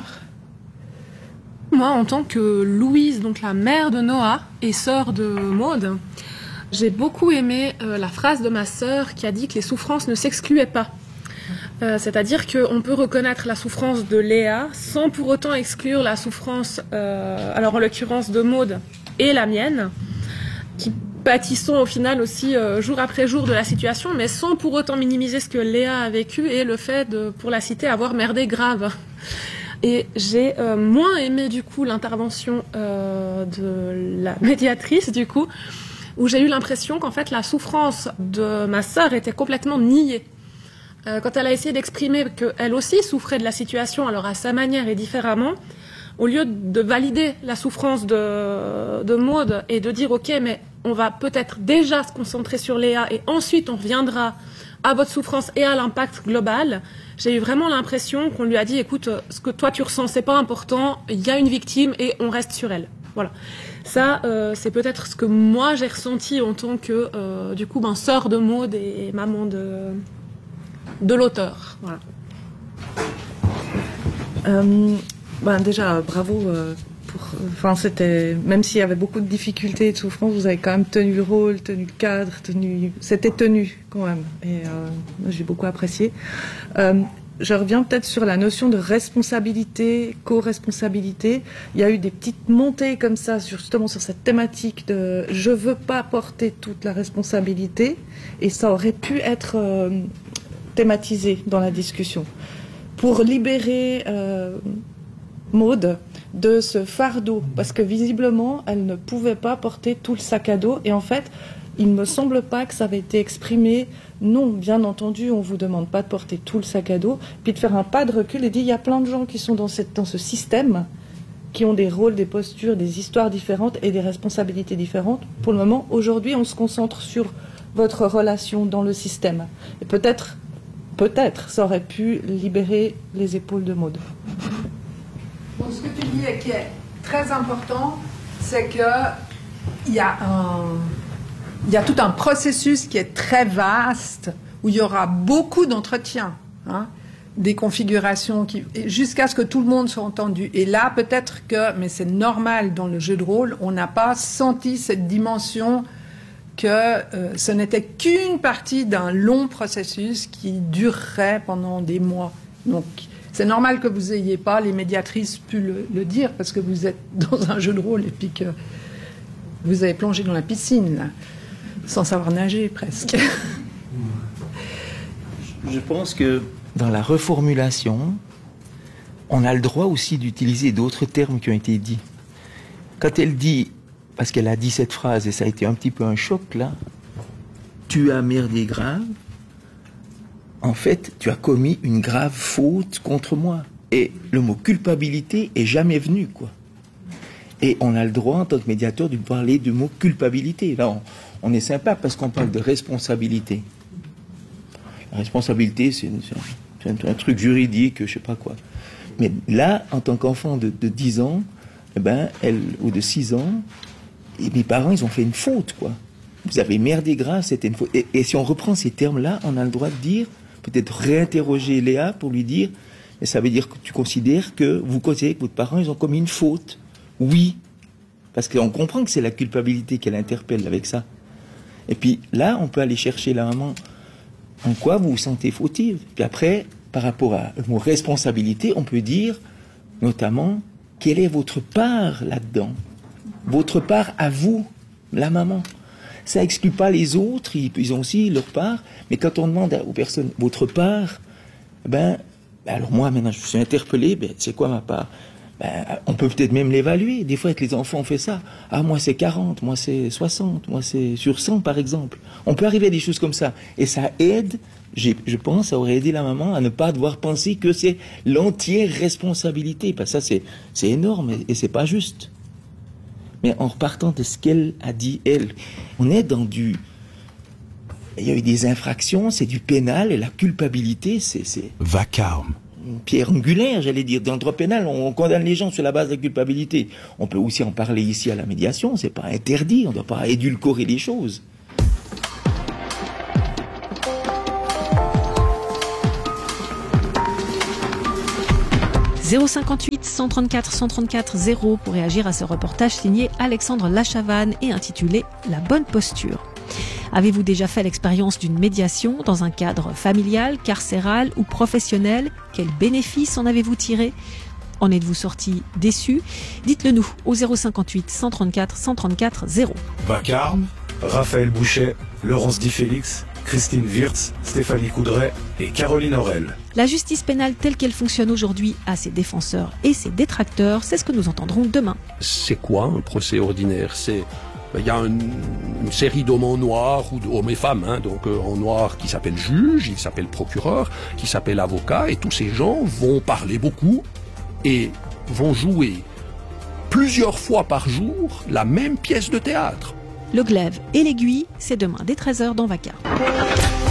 Moi, en tant que Louise, donc la mère de Noah et sœur de Maude, j'ai beaucoup aimé la phrase de ma sœur qui a dit que les souffrances ne s'excluaient pas. C'est-à-dire qu'on peut reconnaître la souffrance de Léa sans pour autant exclure la souffrance, alors en l'occurrence de Maude et la mienne, qui pâtissons au final aussi jour après jour de la situation, mais sans pour autant minimiser ce que Léa a vécu et le fait de, pour la citer, avoir merdé grave. Et j'ai moins aimé du coup l'intervention de la médiatrice du coup, où j'ai eu l'impression qu'en fait la souffrance de ma sœur était complètement niée. Quand elle a essayé d'exprimer qu'elle aussi souffrait de la situation, alors à sa manière et différemment, au lieu de valider la souffrance de Maude et de dire ok, mais on va peut-être déjà se concentrer sur Léa et ensuite on reviendra à votre souffrance et à l'impact global, j'ai eu vraiment l'impression qu'on lui a dit écoute, ce que toi tu ressens c'est pas important, il y a une victime et on reste sur elle. Voilà. Ça, c'est peut-être ce que moi j'ai ressenti en tant que du coup sœur de Maude et maman de l'auteur. Voilà. Déjà, bravo. C'était, même s'il y avait beaucoup de difficultés et de souffrances, vous avez quand même tenu le rôle, tenu le cadre, c'était tenu quand même. Et moi, j'ai beaucoup apprécié. Je reviens peut-être sur la notion de responsabilité, co-responsabilité. Il y a eu des petites montées comme ça, justement sur cette thématique de je veux pas porter toute la responsabilité, et ça aurait pu être thématisé dans la discussion pour libérer Maude de ce fardeau, parce que visiblement elle ne pouvait pas porter tout le sac à dos, et en fait il ne me semble pas que ça avait été exprimé. Non, bien entendu, on ne vous demande pas de porter tout le sac à dos, puis de faire un pas de recul et dire il y a plein de gens qui sont dans ce système, qui ont des rôles, des postures, des histoires différentes et des responsabilités différentes. Pour le moment, aujourd'hui, on se concentre sur votre relation dans le système. Et peut-être, ça aurait pu libérer les épaules de Maude. Bon, ce que tu dis et qui est très important, c'est qu'il y a tout un processus qui est très vaste, où il y aura beaucoup d'entretiens, des configurations, jusqu'à ce que tout le monde soit entendu. Et là, peut-être que, mais c'est normal dans le jeu de rôle, on n'a pas senti cette dimension que ce n'était qu'une partie d'un long processus qui durerait pendant des mois. Donc, c'est normal que vous n'ayez pas, les médiatrices, pu le dire, parce que vous êtes dans un jeu de rôle et puis que vous avez plongé dans la piscine, là, sans savoir nager, presque. Je pense que dans la reformulation, on a le droit aussi d'utiliser d'autres termes qui ont été dits. Quand elle dit, parce qu'elle a dit cette phrase, et ça a été un petit peu un choc, là, « Tu as merdé grave », en fait, tu as commis une grave faute contre moi. Et le mot culpabilité est jamais venu, quoi. Et on a le droit, en tant que médiateur, de parler du mot culpabilité. Là, on est sympa parce qu'on parle de responsabilité. La responsabilité, c'est un truc juridique, je sais pas quoi. Mais là, en tant qu'enfant de 10 ans, ou de 6 ans, et mes parents, ils ont fait une faute, quoi. Vous avez merdé grave, c'était une faute. Et si on reprend ces termes-là, on a le droit de dire, peut-être réinterroger Léa pour lui dire, mais ça veut dire que tu considères que votre parents, ils ont commis une faute. Oui. Parce qu'on comprend que c'est la culpabilité qu'elle interpelle avec ça. Et puis là, on peut aller chercher la maman. En quoi vous vous sentez fautive? Puis après, par rapport à le mot responsabilité, on peut dire, notamment, quelle est votre part là-dedans? Votre part à vous, la maman. Ça exclut pas les autres, ils ont aussi leur part, mais quand on demande aux personnes votre part, alors moi maintenant je suis interpellé, c'est quoi ma part? On peut peut-être même l'évaluer. Des fois avec les enfants on fait ça. Ah, moi c'est 40, moi c'est 60, moi c'est sur 100 par exemple. On peut arriver à des choses comme ça, et ça aide, je pense, ça aurait aidé la maman à ne pas devoir penser que c'est l'entière responsabilité, parce que ça c'est énorme et c'est pas juste. Mais en repartant de ce qu'elle a dit, elle, on est dans il y a eu des infractions, c'est du pénal, et la culpabilité, c'est vacarme. Une pierre angulaire, j'allais dire. Dans le droit pénal, on condamne les gens sur la base de la culpabilité. On peut aussi en parler ici à la médiation, c'est pas interdit, on ne doit pas édulcorer les choses. 058 134 134 0 pour réagir à ce reportage signé Alexandre Lachavanne et intitulé La bonne posture. Avez-vous déjà fait l'expérience d'une médiation dans un cadre familial, carcéral ou professionnel? Quels bénéfices en avez-vous tiré? En êtes-vous sorti déçu? Dites-le nous au 058 134 134 0. Vacarme, Raphaël Bouchet, Laurence Di Félix, Christine Wirtz, Stéphanie Coudray et Caroline Aurel. La justice pénale telle qu'elle fonctionne aujourd'hui a ses défenseurs et ses détracteurs, c'est ce que nous entendrons demain. C'est quoi un procès ordinaire? Il y a une série d'hommes en noir, ou d'hommes et femmes, donc en noir, qui s'appellent juge, qui s'appellent procureur, qui s'appellent avocat, et tous ces gens vont parler beaucoup et vont jouer plusieurs fois par jour la même pièce de théâtre. Le glaive et l'aiguille, c'est demain dès 13h dans Vacarme.